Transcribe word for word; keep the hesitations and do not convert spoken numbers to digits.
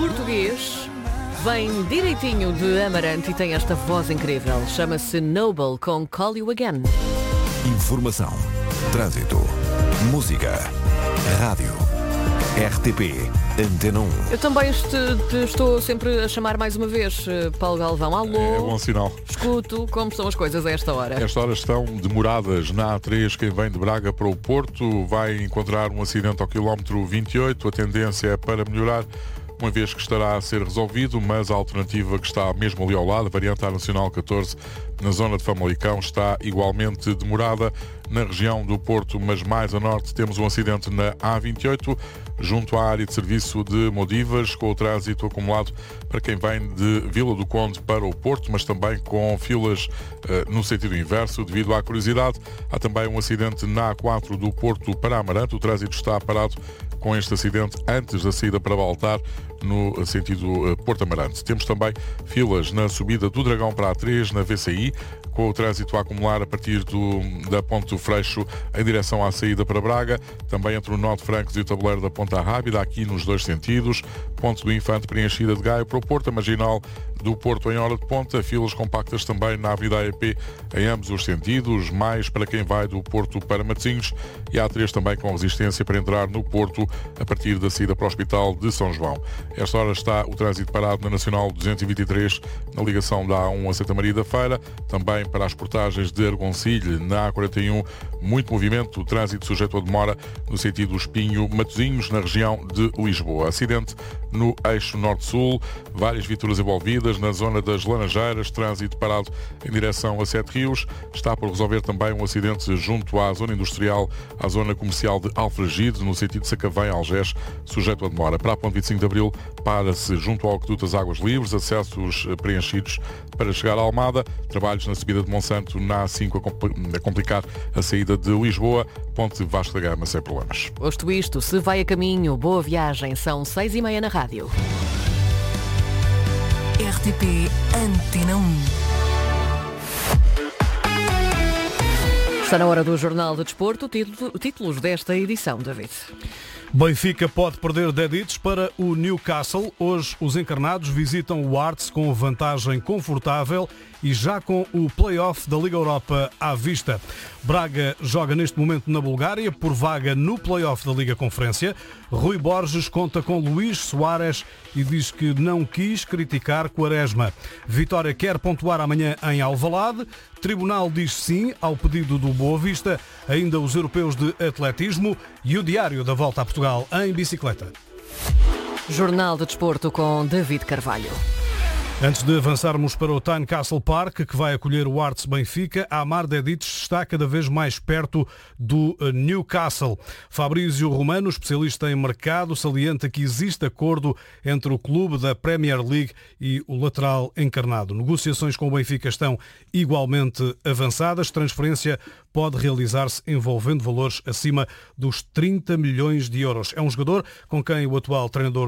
português, vem direitinho de Amarante e tem esta voz incrível. Chama-se Noble com Call You Again. Informação, trânsito, música, rádio, R T P, Antena um. Eu também este, te estou sempre a chamar mais uma vez, Paulo Galvão. Alô? É bom sinal. Escuto, como estão as coisas a esta hora? Esta hora estão demoradas na A três. Quem vem de Braga para o Porto vai encontrar um acidente ao quilómetro vinte e oito. A tendência é para melhorar, uma vez que estará a ser resolvido, mas a alternativa que está mesmo ali ao lado, a variante A Nacional catorze, na zona de Famalicão, está igualmente demorada. Na região do Porto, mas mais a norte, temos um acidente na A vinte e oito, junto à área de serviço de Modivas, com o trânsito acumulado para quem vem de Vila do Conde para o Porto, mas também com filas uh, no sentido inverso, devido à curiosidade. Há também um acidente na A quatro do Porto para Amarante. O trânsito está parado com este acidente antes da saída para Baltar, no sentido uh, Porto Amarante. Temos também filas na subida do Dragão para a A três, na V C I, com o trânsito a acumular a partir do, da Ponte do Freixo em direção à saída para Braga, também entre o Nó de Francos e o tabuleiro da Ponta Rábida, aqui nos dois sentidos. Ponte do Infante preenchida de Gaia para o Porto, a Marginal do Porto em hora de ponta, filas compactas também na Avenida A E P em ambos os sentidos, mais para quem vai do Porto para Matosinhos, e a A três também com resistência para entrar no Porto a partir da saída para o Hospital de São João. Esta hora está o trânsito parado na Nacional duzentos e vinte e três, na ligação da A um a Santa Maria da Feira, também para as portagens de Argoncilho, na A quarenta e um, muito movimento, o trânsito sujeito a demora no sentido Espinho-Matosinhos, na região de Lisboa. Acidente no eixo norte-sul, várias viaturas envolvidas na zona das Laranjeiras, trânsito parado em direção a Sete Rios. Está por resolver também um acidente junto à zona industrial, à zona comercial de Alfragide, no sentido Sacavém-Algés, sujeito a demora. Para a ponte vinte e cinco de Abril, para-se junto ao Aqueduto das Águas Livres, acessos preenchidos para chegar à Almada, trabalhos na subida de Monsanto na A cinco a complicar a saída de Lisboa, ponte Vasco da Gama sem problemas. Posto isto, se vai a caminho, boa viagem, são seis e meia na rádio. R T P Antena um. Está na hora do Jornal de Desporto, títulos desta edição, David. Benfica pode perder deditos para o Newcastle. Hoje os encarnados visitam o Hearts com vantagem confortável e já com o play-off da Liga Europa à vista. Braga joga neste momento na Bulgária por vaga no play-off da Liga Conferência. Rui Borges conta com Luís Soares e diz que não quis criticar Quaresma. Vitória quer pontuar amanhã em Alvalade. Tribunal diz sim ao pedido do Boa Vista. Ainda os europeus de atletismo e o diário da volta a Portugal em bicicleta. Jornal de Desporto com David Carvalho. Antes de avançarmos para o Tynecastle Park, que vai acolher o Hearts Benfica, a Amar Dedić está cada vez mais perto do Newcastle. Fabrício Romano, especialista em mercado, salienta que existe acordo entre o clube da Premier League e o lateral encarnado. Negociações com o Benfica estão igualmente avançadas. Transferência pode realizar-se envolvendo valores acima dos trinta milhões de euros. É um jogador com quem o atual treinador